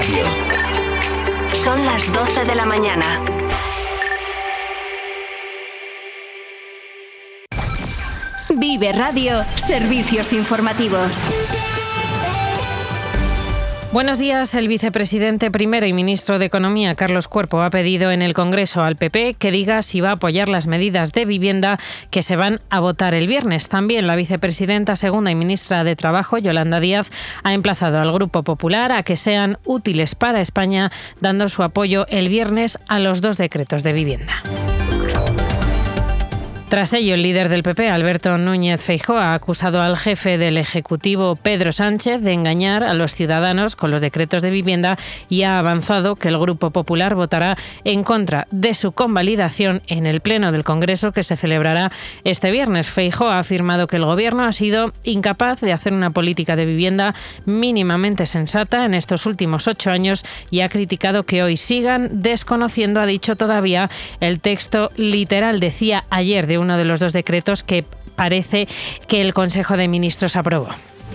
Radio. Son las 12 de la mañana. Vive Radio, servicios informativos. Buenos días. El vicepresidente primero y ministro de Economía, Carlos Cuerpo, ha pedido en el Congreso al PP que diga si va a apoyar las medidas de vivienda que se van a votar el viernes. También la vicepresidenta segunda y ministra de Trabajo, Yolanda Díaz, ha emplazado al Grupo Popular a que sean útiles para España, dando su apoyo el viernes a los 2 decretos de vivienda. Tras ello, el líder del PP, Alberto Núñez Feijóo, ha acusado al jefe del Ejecutivo, Pedro Sánchez, de engañar a los ciudadanos con los decretos de vivienda y ha avanzado que el Grupo Popular votará en contra de su convalidación en el Pleno del Congreso, que se celebrará este viernes. Feijóo ha afirmado que el Gobierno ha sido incapaz de hacer una política de vivienda mínimamente sensata en estos últimos 8 años y ha criticado que hoy sigan desconociendo, ha dicho todavía, el texto literal, decía ayer, de uno de los 2 decretos que parece que el Consejo de Ministros aprobó.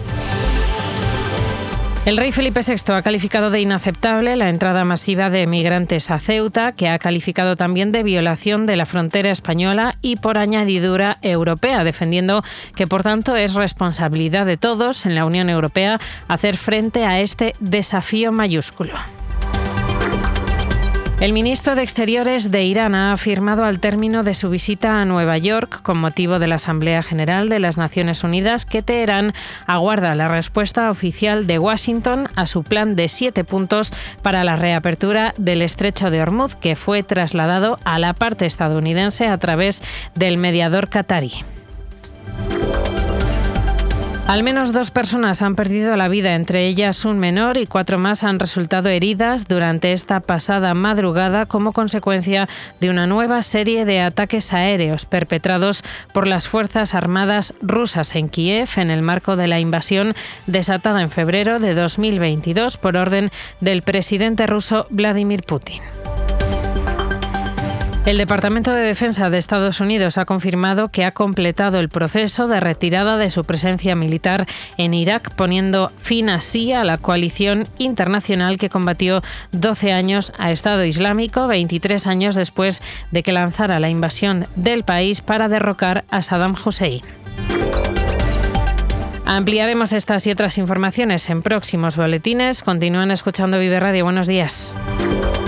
El rey Felipe VI ha calificado de inaceptable la entrada masiva de migrantes a Ceuta, que ha calificado también de violación de la frontera española y por añadidura europea, defendiendo que por tanto es responsabilidad de todos en la Unión Europea hacer frente a este desafío mayúsculo. El ministro de Exteriores de Irán ha afirmado al término de su visita a Nueva York, con motivo de la Asamblea General de las Naciones Unidas, que Teherán aguarda la respuesta oficial de Washington a su plan de 7 puntos para la reapertura del Estrecho de Hormuz, que fue trasladado a la parte estadounidense a través del mediador qatarí. Al menos 2 personas han perdido la vida, entre ellas un menor, y 4 más han resultado heridas durante esta pasada madrugada como consecuencia de una nueva serie de ataques aéreos perpetrados por las Fuerzas Armadas rusas en Kiev en el marco de la invasión desatada en febrero de 2022 por orden del presidente ruso Vladimir Putin. El Departamento de Defensa de Estados Unidos ha confirmado que ha completado el proceso de retirada de su presencia militar en Irak, poniendo fin así a la coalición internacional que combatió 12 años a Estado Islámico, 23 años después de que lanzara la invasión del país para derrocar a Saddam Hussein. Ampliaremos estas y otras informaciones en próximos boletines. Continúan escuchando Vive Radio. Buenos días.